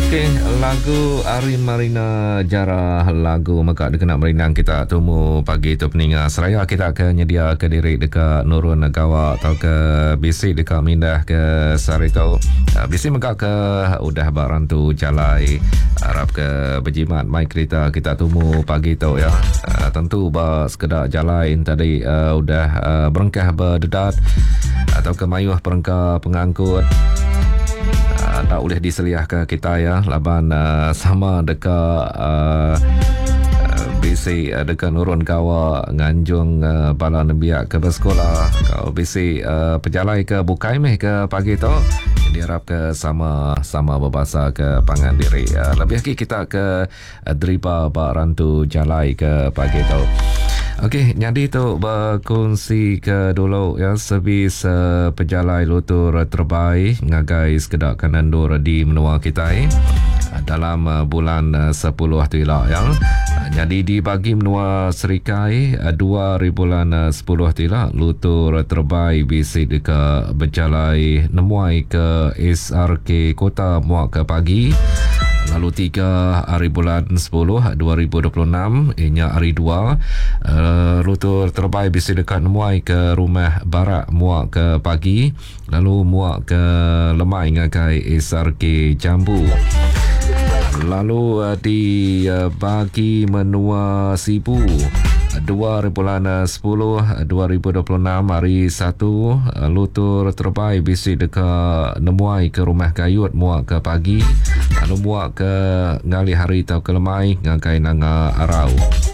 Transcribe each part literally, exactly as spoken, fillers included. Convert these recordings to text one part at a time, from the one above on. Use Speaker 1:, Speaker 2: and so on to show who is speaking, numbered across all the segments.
Speaker 1: Okey, lagu Ari Marina Jara, lagu Mekak Dekenak Merinang kita temu pagi tu peningat seraya. Kita akan nyedia ke diri dekat Nurun Gawak atau ke bisi dekat Mindah ke Sarito. Bisi Mekak ke udah barantu jalai harap ke berjimat mai kereta kita temu pagi tu ya. Uh, tentu ba sekedar jalain tadi uh, udah uh, berengkah berdedat atau ke mayuh perengkah pengangkut. Uh, tak boleh diseliah ke kita ya laban uh, sama dekat uh, uh, bisi uh, dekat Nurun Kawa nganjung uh, bala nembiak ke bersekolah kau bisi uh, pejalai ke bukai meh ke pagi tu diharap ke sama sama berbahasa ke pangan diri uh, lebih lagi kita ke uh, deriba bak rantu jalai ke pagi tu. Okey, jadi tu berkongsi ke dulu ya servis uh, pejalai lutur terbaik ngagai sekedar kanan dur di menua kita eh. dalam uh, bulan uh, sepuluh tu lah ya. Uh, jadi dibagi menua Serikai uh, dua ribu sepuluh tu lah lutur terbaik bisi dekat berjalai nemuai ke S R K Kota Muak ke pagi. Lalu tiga hari bulan sepuluh dua ribu dua puluh enam ianya hari dua uh, lutur terbaik bisi dekat nemuai ke rumah barak Muak ke pagi. Lalu Muak ke Lemai ngakai S R K Jambu. Lalu uh, di uh, bagi menua Sibu dua ribu sepuluh dua ribu dua puluh enam hari satu uh, lutur terbaik bisi dekat nemuai ke rumah Kayut Muak ke pagi. Lalu Muak ke ngali hari tau ke Lemai ngakai nanga Arau.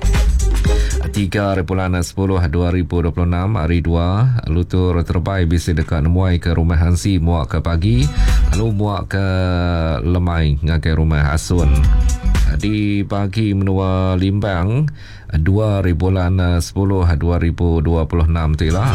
Speaker 1: tiga ribu sepuluh dua ribu dua puluh enam hari dua lutur terbaik bisi dekat nemuai ke rumah Hansi Muak ke pagi. Lalu Muak ke Lemai ngakai rumah Asun. Di pagi menua Limbang dua ribu sepuluh dua ribu dua puluh enam tu lah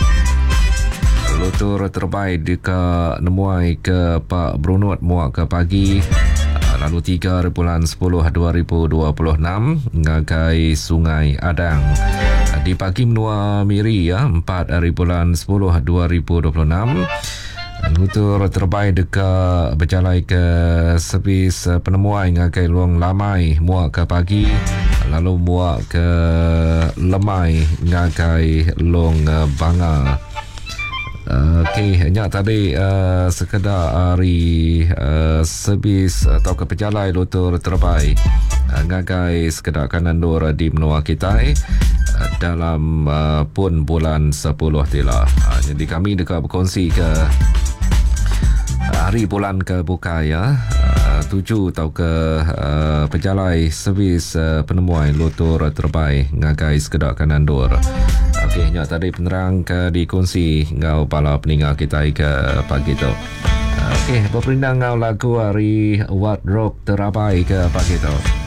Speaker 1: lutur terbaik dekat nemuai ke Pak Brunut Muak ke pagi. Lalu tiga bulan sepuluh dua ribu dua puluh enam ngagai Sungai Adang. Di pagi menua Miri ya empat hari bulan sepuluh dua ribu dua puluh enam lutur terbaik dekat berjalai ke servis penemuan ngagai Luang Lamai Muak ke pagi. Lalu Muak ke Lemai ngagai Long Banga. Uh, Okey, hanya tadi uh, sekedar hari uh, servis atau ke pejalai lutur terbaik uh, ngagai sekedar kanan dur di menua kita eh, uh, dalam uh, pun bulan sepuluh tila. Uh, jadi kami dekat berkongsi ke hari bulan ke buka ya uh, tujuh tau ke uh, pejalai servis uh, penemuan lutur terbaik ngagai sekedar kanan dur. Okey, nya tadi penerang ke dikongsi ngau pala peningat kita ke pagi tu. Okey, berperindang ngau lagu hari wardrobe terabai ke pagi tu.